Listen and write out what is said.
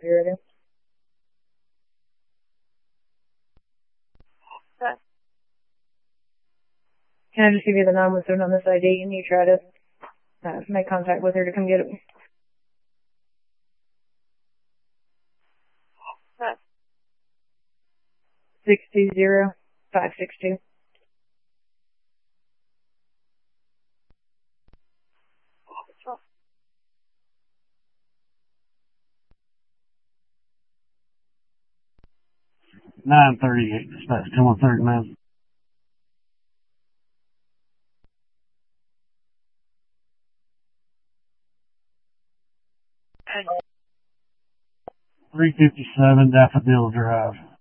you're ready. Can I just give you the 917 on this ID and you try to make contact with her to come get it? 620-562. $938, dispatch 10-139. 357 Daffodil Drive.